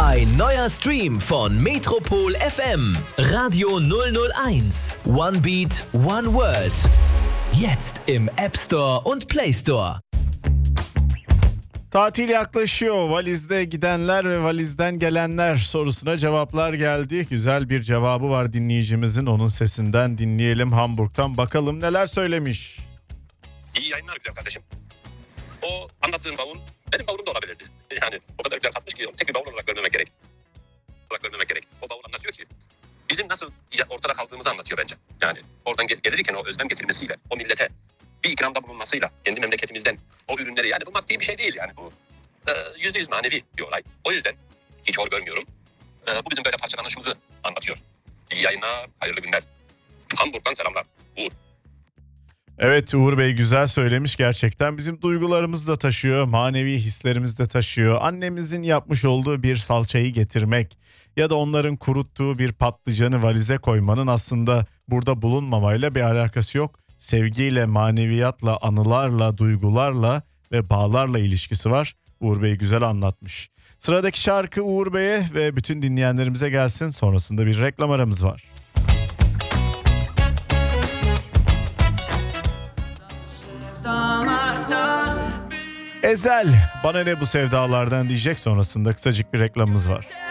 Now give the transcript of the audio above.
Ein neuer Stream von Metropol FM. Radio 001. One Beat, One World. Jetzt im App Store und Play Store. Tatil yaklaşıyor. Valizde gidenler ve valizden gelenler sorusuna cevaplar geldi. Güzel bir cevabı var dinleyicimizin. Onun sesinden dinleyelim Hamburg'tan. Bakalım neler söylemiş. İyi yayınlar güzel kardeşim. O anlattığın bavul benim bavulum da olabilirdi. Yani o kadar güzel katmış ki tek bir bavul olarak görmemek gerek. O bavul anlatıyor ki bizim nasıl ortada kaldığımızı anlatıyor bence. Yani oradan gelirken o özlem getirmesiyle, o millete bir ikramda bulunmasıyla, kendi memleketimizden o ürünleri, yani bu maddi bir şey değil yani, bu %100 manevi bir olay. O yüzden hiç hor görmüyorum. Bu bizim böyle parçalanışımızı anlatıyor. İyi yayınlar, hayırlı günler. Hamburg'dan selamlar. Uğur. Evet, Uğur Bey güzel söylemiş gerçekten. Bizim duygularımızı da taşıyor, manevi hislerimizi de taşıyor. Annemizin yapmış olduğu bir salçayı getirmek ya da onların kuruttuğu bir patlıcanı valize koymanın aslında burada bulunmamayla bir alakası yok. Sevgiyle, maneviyatla, anılarla, duygularla ve bağlarla ilişkisi var. Uğur Bey güzel anlatmış. Sıradaki şarkı Uğur Bey'e ve bütün dinleyenlerimize gelsin. Sonrasında bir reklam aramız var. Ezel, bana ne bu sevdalardan diyecek, sonrasında kısacık bir reklamımız var.